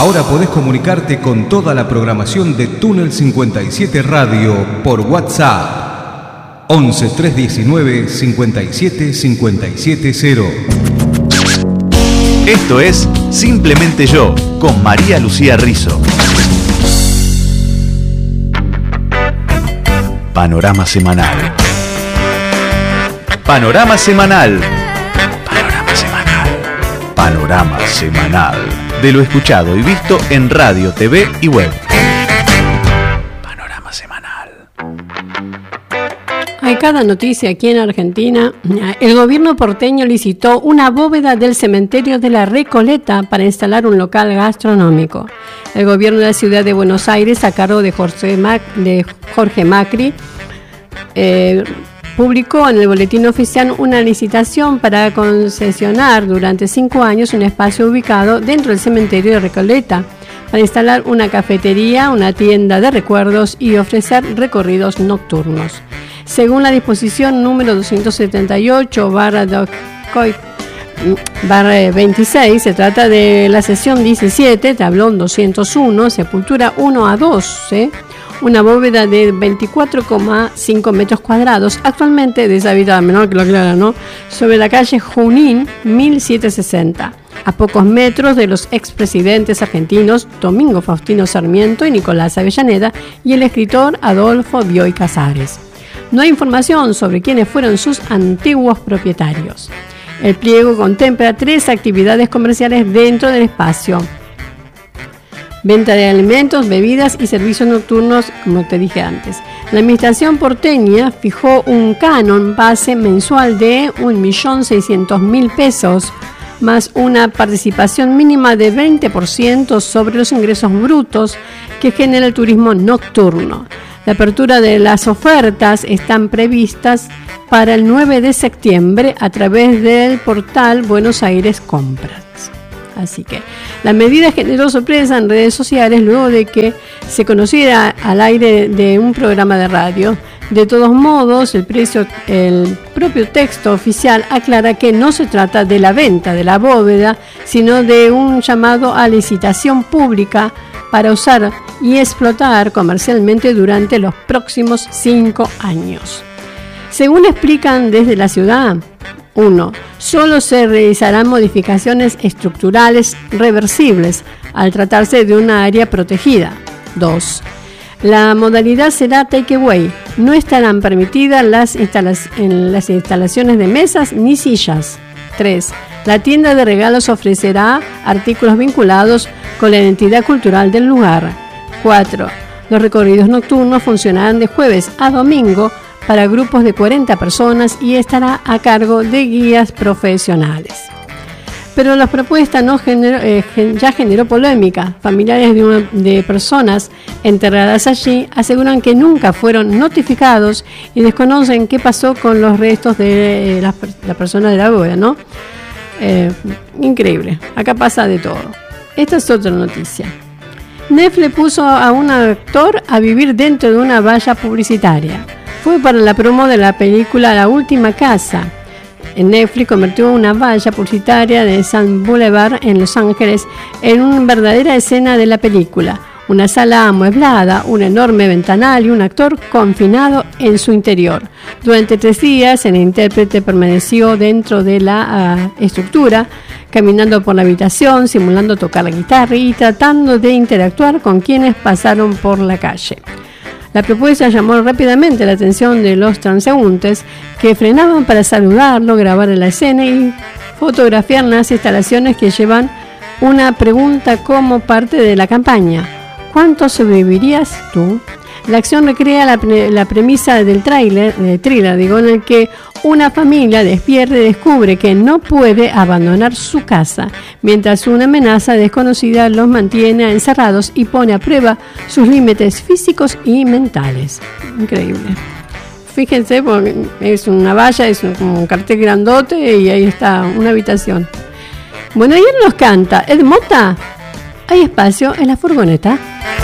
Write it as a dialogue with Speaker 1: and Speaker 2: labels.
Speaker 1: Ahora podés comunicarte con toda la programación de Túnel 57 Radio por WhatsApp 11 319 57 570.
Speaker 2: Esto es Simplemente Yo, con María Lucía Rizzo. Panorama semanal. Panorama semanal. Panorama semanal. Panorama semanal. De lo escuchado y visto en radio, TV y web. Panorama semanal.
Speaker 3: Hay cada noticia aquí en Argentina. El gobierno porteño licitó una bóveda del cementerio de la Recoleta para instalar un local gastronómico. El gobierno de la ciudad de Buenos Aires, a cargo de Jorge Macri, publicó en el boletín oficial una licitación para concesionar durante 5 años un espacio ubicado dentro del cementerio de Recoleta para instalar una cafetería, una tienda de recuerdos y ofrecer recorridos nocturnos. Según la disposición número 278/26, se trata de la sección 17, tablón 201, sepultura 1 a 12, una bóveda de 24,5 metros cuadrados, actualmente deshabitada, menor que lo aclara, ¿no? Sobre la calle Junín, 1760, a pocos metros de los expresidentes argentinos Domingo Faustino Sarmiento y Nicolás Avellaneda y el escritor Adolfo Bioy Casares. No hay información sobre quiénes fueron sus antiguos propietarios. El pliego contempla 3 actividades comerciales dentro del espacio: venta de alimentos, bebidas y servicios nocturnos, como te dije antes. La administración porteña fijó un canon base mensual de 1.600.000 pesos, más una participación mínima de 20% sobre los ingresos brutos que genera el turismo nocturno. La apertura de las ofertas están previstas para el 9 de septiembre a través del portal Buenos Aires Compras. Así que la medida generó sorpresa en redes sociales luego de que se conociera al aire de un programa de radio. De todos modos, el propio texto oficial aclara que no se trata de la venta de la bóveda, sino de un llamado a licitación pública para usar y explotar comercialmente durante los próximos 5 años. Según explican desde la ciudad, 1. Solo se realizarán modificaciones estructurales reversibles al tratarse de una área protegida. 2. La modalidad será takeaway. No estarán permitidas las instalaciones de mesas ni sillas. 3. La tienda de regalos ofrecerá artículos vinculados con la identidad cultural del lugar. 4. Los recorridos nocturnos funcionarán de jueves a domingo para grupos de 40 personas y estará a cargo de guías profesionales. Pero la propuesta ya generó polémica. Familiares de personas enterradas allí aseguran que nunca fueron notificados y desconocen qué pasó con los restos de la persona de la bóveda, ¿no? Increíble, acá pasa de todo. Esta es otra noticia. Netflix puso a un actor a vivir dentro de una valla publicitaria. Fue para la promo de la película La Última Casa. Netflix convirtió una valla publicitaria de Sun Boulevard en Los Ángeles en una verdadera escena de la película. Una sala amueblada, un enorme ventanal y un actor confinado en su interior. Durante 3 días, el intérprete permaneció dentro de la estructura, caminando por la habitación, simulando tocar la guitarra y tratando de interactuar con quienes pasaron por la calle. La propuesta llamó rápidamente la atención de los transeúntes que frenaban para saludarlo, grabar la escena y fotografiar las instalaciones que llevan una pregunta como parte de la campaña: ¿cuánto sobrevivirías tú? La acción recrea la premisa del thriller, en el que una familia despierta y descubre que no puede abandonar su casa, mientras una amenaza desconocida los mantiene encerrados y pone a prueba sus límites físicos y mentales. Increíble. Fíjense, porque es una valla, es un cartel grandote y ahí está una habitación. Bueno, ayer nos canta Ed Mota. Hay espacio en la furgoneta.